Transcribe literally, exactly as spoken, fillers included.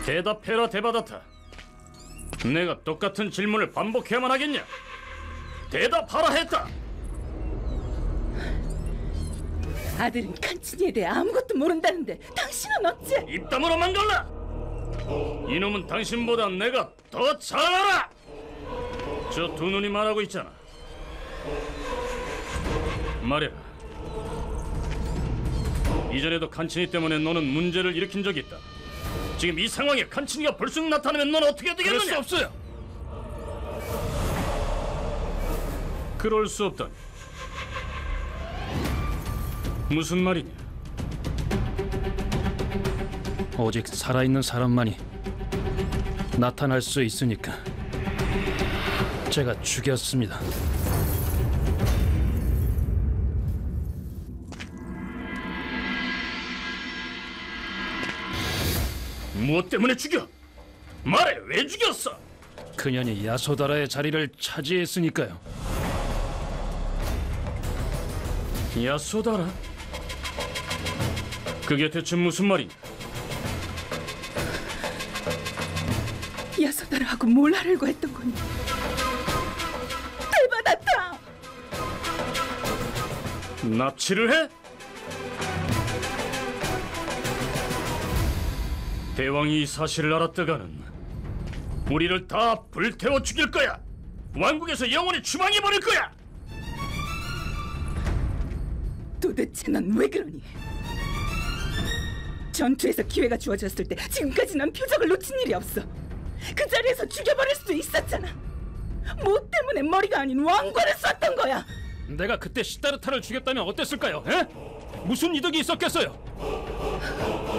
대답해라 데바다타. 내가 똑같은 질문을 반복해야만 하겠냐? 대답하라 했다. 아들은 칸치니에 대해 아무것도 모른다는데 당신은 어째? 입 다물어만 갈라. 이놈은 당신보다 내가 더 잘 알아. 저 두 눈이 말하고 있잖아. 말해라. 이전에도 칸치니 때문에 너는 문제를 일으킨 적이 있다. 지금 이 상황에 칸치니가 불쑥 나타나면 넌 어떻게 되겠느냐? 그럴 수 없어요. 그럴 수 없다니. 무슨 말이냐? 오직 살아있는 사람만이 나타날 수 있으니까 제가 죽였습니다. 무엇 때문에 죽여? 말해, 왜 죽였어? 그년이 야소다라의 자리를 차지했으니까요. 야소다라? 그게 대체 무슨 말이냐? 야소다라하고 뭘 하려고 했던 거니? 대바다타! 납치를 해? 대왕이 이 사실을 알았다가는 우리를 다 불태워 죽일 거야. 왕국에서 영원히 추방해버릴 거야. 도대체 넌 왜 그러니? 전투에서 기회가 주어졌을 때 지금까지 난 표적을 놓친 일이 없어. 그 자리에서 죽여버릴 수도 있었잖아. 뭐 때문에 머리가 아닌 왕관을 썼던 거야? 내가 그때 시다르타를 죽였다면 어땠을까요? 에? 무슨 이득이 있었겠어요?